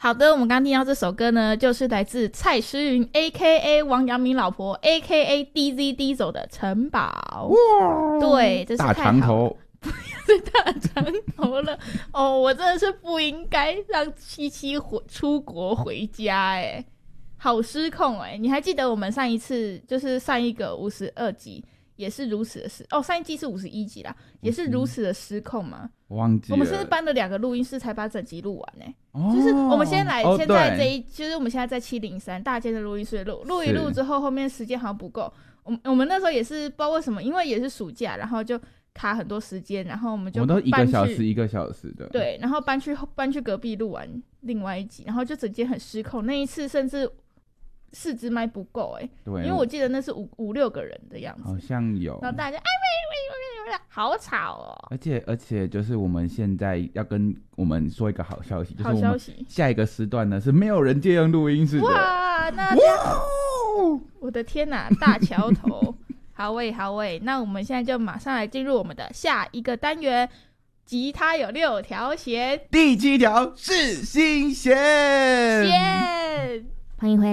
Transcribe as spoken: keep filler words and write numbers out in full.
好的，我们刚听到这首歌呢，就是来自蔡诗芸 A K A 王阳明老婆 A K A D Z D 走的城堡。哇，对，这是大长头， 不要再大长头了哦！我真的是不应该让七七回出国回家哎，好失控哎！你还记得我们上一次就是上一个五十二集也是如此的失哦，上一季是五十一集啦，也是如此的失控吗？ 我忘记了。 我们甚至搬了两个录音室才把整集录完呢、欸哦。就是我们先来， 哦、 现在这一，就是我们现在在七零三大间的录音室录，录一录之后，后面时间好像不够。我们我们那时候也是不知道为什么，因为也是暑假，然后就卡很多时间，然后我们就我们都一个小时一个小时的。对， 然后搬去搬去隔壁录完另外一集，然后就整间很失控。那一次甚至四支麦不够哎，对，因为我记得那是五五六个人的样子， 好像有。 然后大家哎喂喂喂喂，好吵哦！ 而且而且就是我们现在要跟我们说一个好消息，就是我们下一个时段呢是没有人借用录音室的。 哇，那哇，我的天哪，大桥头！好喂好喂，那我们现在就马上来进入我们的下一个单元。吉他有六条弦， 第七条是心弦。 弦， 欢迎回来。